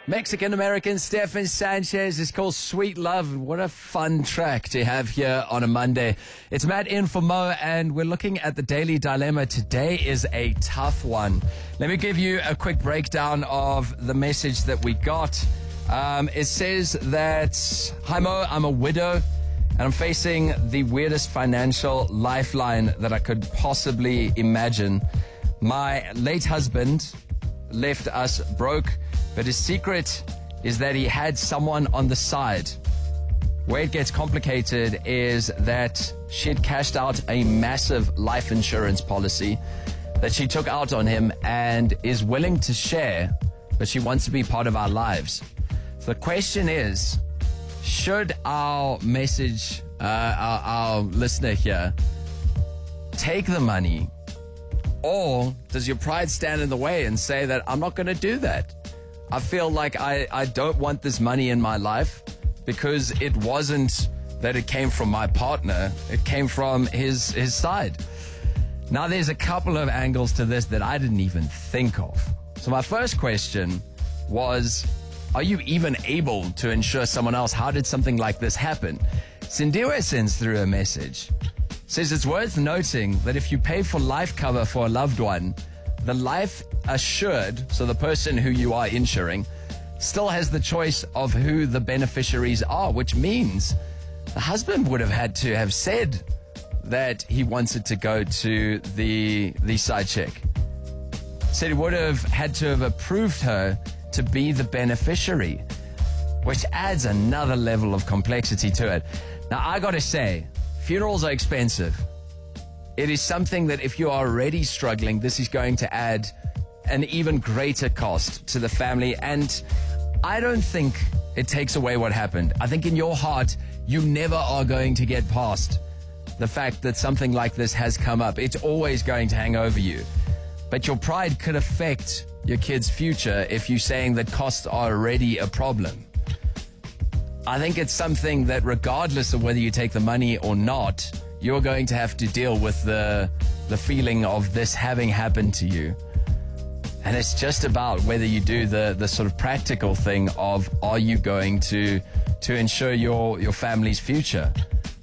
Mexican-American Stefan Sanchez is called Sweet Love. What a fun track to have here on a Monday. It's Matt in for Mo, and we're looking at the Daily Dilemma. Today is a tough one. Let me give you a quick breakdown of the message that we got. It says that, "Hi Mo, I'm a widow, and I'm facing the weirdest financial lifeline that I could possibly imagine. My late husband left us broke, but his secret is that he had someone on the side. Where it gets complicated is that she had cashed out a massive life insurance policy that she took out on him and is willing to share, but she wants to be part of our lives. So the question is, should our message, our listener here, take the money, or does your pride stand in the way and say that I'm not going to do that? I feel like I don't want this money in my life because it wasn't that it came from my partner. It came from his side." Now, there's a couple of angles to this that I didn't even think of. So my first question was, are you even able to insure someone else? How did something like this happen? Sindiwe sends through a message. Says it's worth noting that if you pay for life cover for a loved one, the life assured, so the person who you are insuring, still has the choice of who the beneficiaries are, which means the husband would have had to have said that he wants it to go to the side chick. Said he would have had to have approved her to be the beneficiary, which adds another level of complexity to it. Now, I gotta say, funerals are expensive. It is something that if you are already struggling, this is going to add an even greater cost to the family. And I don't think it takes away what happened. I think in your heart, you never are going to get past the fact that something like this has come up. It's always going to hang over you. But your pride could affect your kid's future if you're saying that costs are already a problem. I think it's something that regardless of whether you take the money or not, you're going to have to deal with the feeling of this having happened to you. And it's just about whether you do the sort of practical thing of, are you going to ensure your family's future?